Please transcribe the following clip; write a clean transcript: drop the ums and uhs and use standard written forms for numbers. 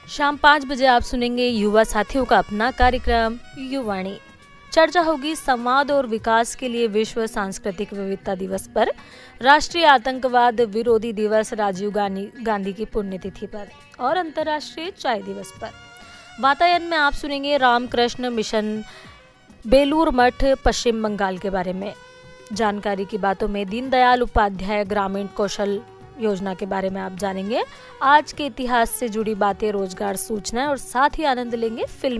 शाम 5 बजे आप सुनेंगे युवा साथियों का अपना कार्यक्रम युवाणी। चर्चा होगी संवाद और विकास के लिए विश्व सांस्कृतिक विविधता दिवस पर, राष्ट्रीय आतंकवाद विरोधी दिवस राजीव गांधी की पुण्यतिथि पर और अंतर्राष्ट्रीय चाय दिवस पर। वातायन में आप सुनेंगे रामकृष्ण मिशन बेलूर मठ पश्चिम बंगाल के बारे में। जानकारी की बातों में दीनदयाल उपाध्याय ग्रामीण कौशल योजना के बारे में आप जानेंगे। आज के इतिहास से जुड़ी बातें, रोजगार सूचनाएं और साथ ही आनंद लेंगे फिल्म